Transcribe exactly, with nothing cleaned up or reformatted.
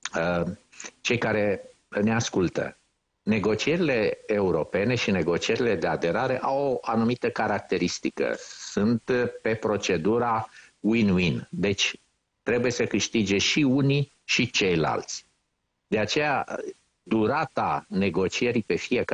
cei care ne ascultă. Negocierile europene și negocierile de aderare au o anumită caracteristică. Sunt pe procedura win-win. Deci trebuie să câștige și unii și ceilalți. De aceea, durata negocierii pe fiecare